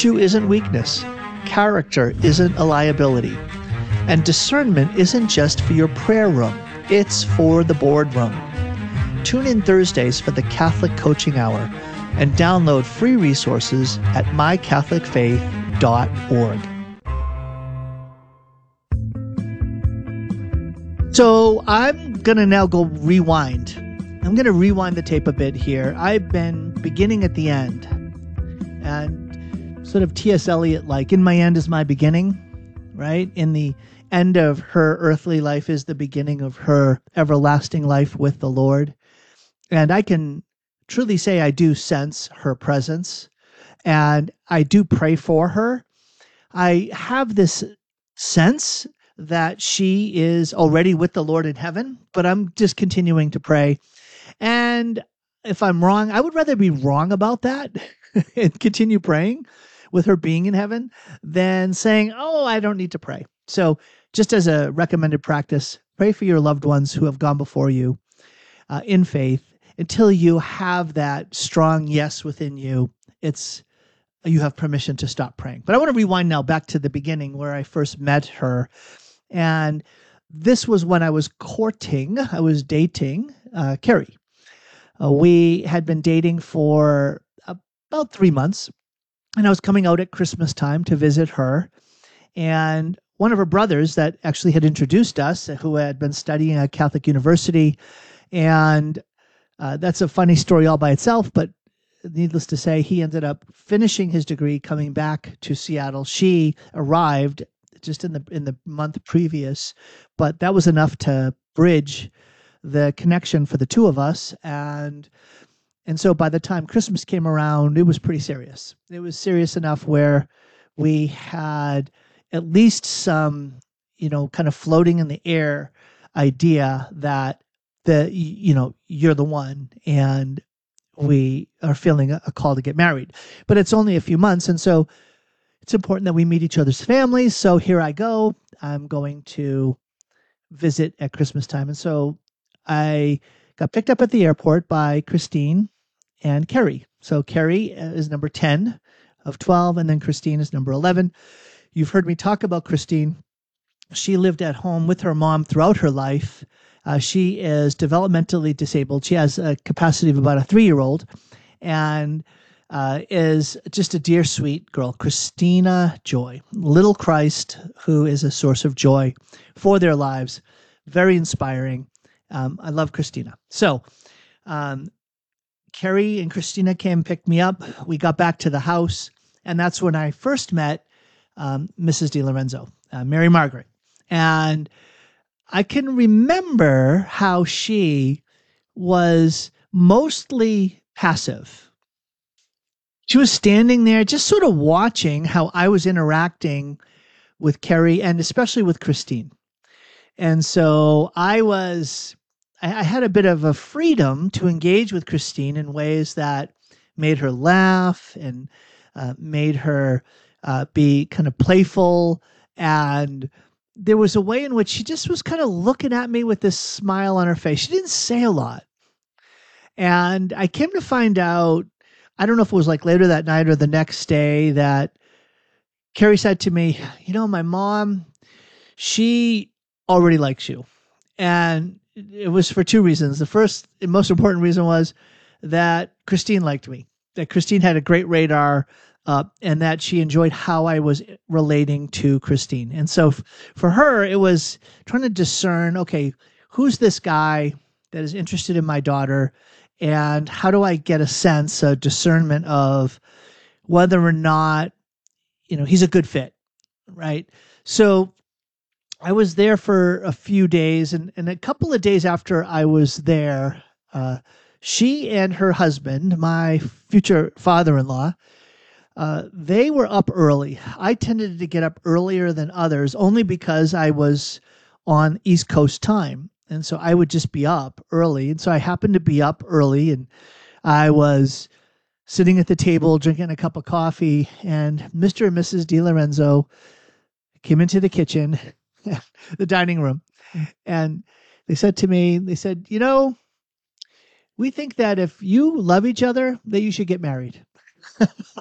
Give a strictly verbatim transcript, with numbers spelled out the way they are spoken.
Virtue isn't weakness. Character isn't a liability. And discernment isn't just for your prayer room. It's for the boardroom. Tune in Thursdays for the Catholic Coaching Hour and download free resources at my catholic faith dot org. So I'm going to now go rewind. I'm going to rewind the tape a bit here. I've been beginning at the end. And sort of T S Eliot-like, in my end is my beginning, right? In the end of her earthly life is the beginning of her everlasting life with the Lord. And I can truly say I do sense her presence, and I do pray for her. I have this sense that she is already with the Lord in heaven, but I'm just continuing to pray. And if I'm wrong, I would rather be wrong about that and continue praying with her being in heaven than saying, oh, I don't need to pray. So just as a recommended practice, pray for your loved ones who have gone before you uh, in faith until you have that strong yes within you. It's you have permission to stop praying. But I want to rewind now back to the beginning where I first met her. And this was when I was courting, I was dating uh, Carrie. Uh, we had been dating for about three months, and I was coming out at Christmas time to visit her. And one of her brothers that actually had introduced us, who had been studying at Catholic University, and uh, that's a funny story all by itself, but needless to say, he ended up finishing his degree, coming back to Seattle. She arrived just in the in the month previous, but that was enough to bridge the connection for the two of us. And and so by the time Christmas came around, it was pretty serious. It was serious enough where we had at least some, you know, kind of floating in the air idea that the you know you're the one, and we are feeling a call to get married. But it's only a few months, and so it's important that we meet each other's families. So here I go. I'm going to visit at Christmas time. And so I got picked up at the airport by Christine and Carrie. So Carrie is number ten of twelve, and then Christine is number eleven. You've heard me talk about Christine. She lived at home with her mom throughout her life. Uh, she is developmentally disabled. She has a capacity of about a three-year-old, and uh, is just a dear, sweet girl, Christina Joy, little Christ, who is a source of joy for their lives. Very inspiring. Um, I love Christina. So um, Carrie and Christina came, picked me up. We got back to the house, and that's when I first met um, Missus DiLorenzo, uh, Mary Margaret. And I can remember how she was mostly passive. She was standing there just sort of watching how I was interacting with Carrie and especially with Christine. And so I was, I I had a bit of a freedom to engage with Christine in ways that made her laugh and uh, made her uh, be kind of playful. And there was a way in which she just was kind of looking at me with this smile on her face. She didn't say a lot. And I came to find out, I don't know if it was like later that night or the next day, that Carrie said to me, you know, my mom, she already likes you. And it was for two reasons. The first and most important reason was that Christine liked me, that Christine had a great radar, uh, and that she enjoyed how I was relating to Christine. And so f- for her, it was trying to discern, okay, who's this guy that is interested in my daughter? And how do I get a sense, a discernment of whether or not, you know, he's a good fit, right? So I was there for a few days, and, and a couple of days after I was there, uh, she and her husband, my future father-in-law, uh, they were up early. I tended to get up earlier than others only because I was on East Coast time. And so I would just be up early. And so I happened to be up early, and I was sitting at the table drinking a cup of coffee, and Mister and Missus DiLorenzo came into the kitchen, the dining room, and they said to me, they said, you know, we think that if you love each other, that you should get married.